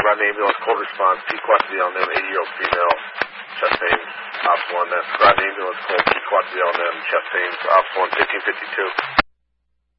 Rodney Ambulance, cold response, Pequot to the LNM, 80-year-old female, chest pains, Ops 1. That's Rodney Ambulance, cold, Pequot to the LNM, chest pains, Ops 1, 1552.